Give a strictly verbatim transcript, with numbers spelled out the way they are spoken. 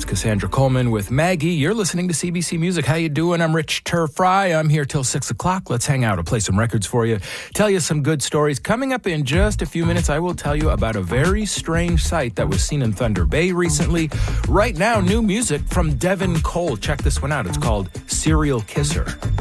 That's Cassandra Coleman with Maggie. You're listening to C B C Music. How you doing? I'm Rich Turfry. I'm here till six o'clock. Let's hang out. I'll play some records for you, tell you some good stories. Coming up in just a few minutes, I will tell you about a very strange sight that was seen in Thunder Bay recently. Right now, new music from Devin Cole. Check this one out. It's called Serial Kisser.